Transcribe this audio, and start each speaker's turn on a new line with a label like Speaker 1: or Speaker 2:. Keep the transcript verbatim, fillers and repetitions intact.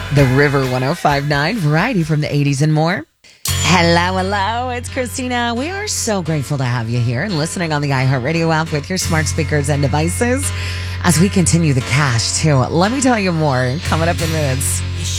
Speaker 1: The River one oh five point nine, variety from the eighties and more. Hello, hello, it's Christina. We are so grateful to have you here and listening on the iHeartRadio app with your smart speakers and devices as we continue the cash, too. Let me tell you more coming up in minutes.